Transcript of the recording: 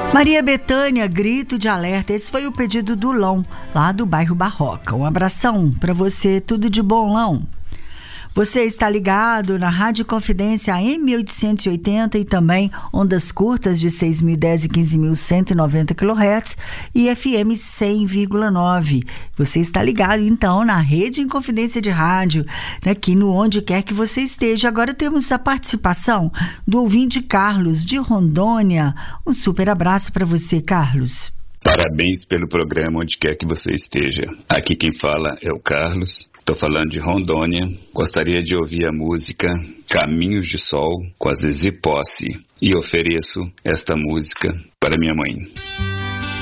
Maria Bethânia, grito de alerta. Esse foi o pedido do Lão, lá do bairro Barroca. Um abração para você, tudo de bom, Lão. Você está ligado na Rádio Confidência AM880 e também ondas curtas de 6.010 e 15.190 kHz e FM 100,9. Você está ligado então na Rede Inconfidência de Rádio, aqui no onde quer que você esteja. Agora temos a participação do ouvinte Carlos de Rondônia. Um super abraço para você, Carlos. Parabéns pelo programa onde quer que você esteja. Aqui quem fala é o Carlos. Estou falando de Rondônia. Gostaria de ouvir a música Caminhos de Sol com a Zizi Posse e ofereço esta música para minha mãe.